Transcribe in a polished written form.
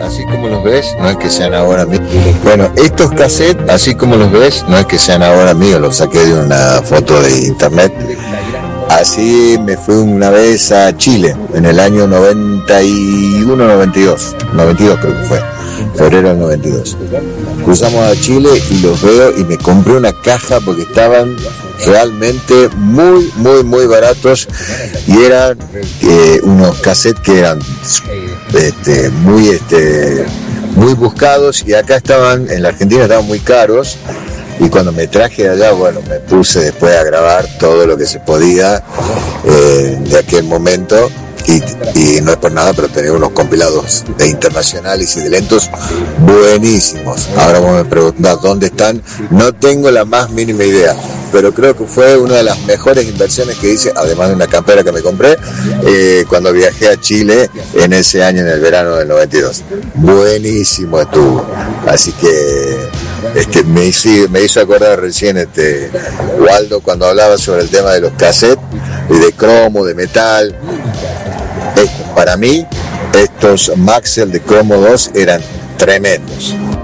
así como los ves, no es que sean ahora míos. Bueno, estos cassettes, así como los ves, no es que sean ahora míos, los saqué de una foto de internet. Así me fui una vez a Chile, en el año 91, 92 creo que fue, febrero del 92. Cruzamos a Chile y los veo y me compré una caja porque estaban realmente muy baratos y eran unos cassettes que eran muy buscados, y acá estaban, en la Argentina estaban muy caros. Y cuando me traje de allá, bueno, me puse después a grabar todo lo que se podía de aquel momento. Y no es por nada, pero tenía unos compilados de internacionales y de lentos buenísimos. Ahora vos me preguntás dónde están, no tengo la más mínima idea, pero creo que fue una de las mejores inversiones que hice, además de una campera que me compré cuando viajé a Chile en ese año, en el verano del 92. Buenísimo estuvo, así que me hizo acordar recién Waldo cuando hablaba sobre el tema de los cassettes y de cromo, de metal. Para mí estos Maxell de cromo 2 eran tremendos.